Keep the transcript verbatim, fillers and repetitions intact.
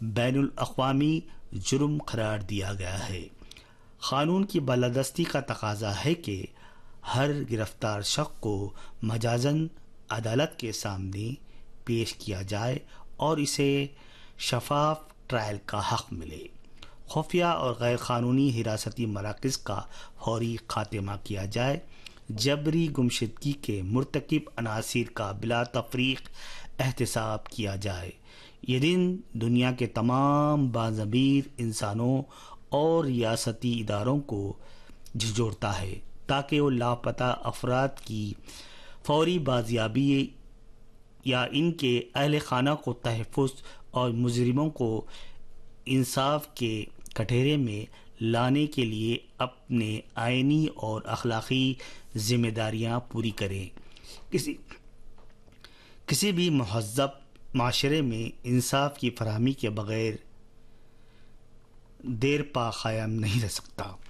بین الاقوامی جرم قرار دیا گیا ہے۔ قانون کی بالادستی کا تقاضا ہے کہ ہر گرفتار شخص کو مجازاً عدالت کے سامنے پیش کیا جائے اور اسے شفاف ٹرائل کا حق ملے۔ خفیہ اور غیر قانونی حراستی مراکز کا فوری خاتمہ کیا جائے۔ جبری گمشدگی کے مرتکب عناصر کا بلا تفریق احتساب کیا جائے۔ یہ دن دنیا کے تمام باضمیر انسانوں اور ریاستی اداروں کو جھنجھوڑتا ہے تاکہ وہ لاپتہ افراد کی فوری بازیابی یا ان کے اہل خانہ کو تحفظ اور مجرموں کو انصاف کے کٹہرے میں لانے کے لیے اپنے آئینی اور اخلاقی ذمہ داریاں پوری کریں۔ کسی کسی بھی مہذب معاشرے میں انصاف کی فراہمی کے بغیر دیرپا قائم نہیں رہ سکتا۔